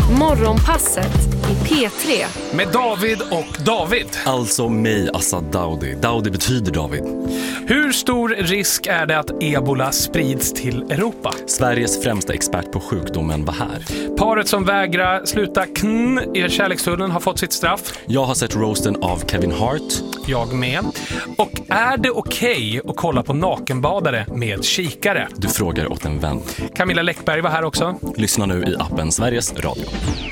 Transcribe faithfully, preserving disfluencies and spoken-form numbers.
Morgonpasset i P tre. Med David och David. Alltså mig, Assad Daudi. Daudi betyder David. Hur stor risk är det att ebola sprids till Europa? Sveriges främsta expert på sjukdomen var här. Paret som vägrar sluta knn i kärlekstunneln har fått sitt straff. Jag har sett roasten av Kevin Hart. Jag med. Och är det okej att kolla på nakenbadare med kikare? Du frågar åt en vän. Camilla Läckberg var här också. Lyssna nu i appen Sveriges Radio.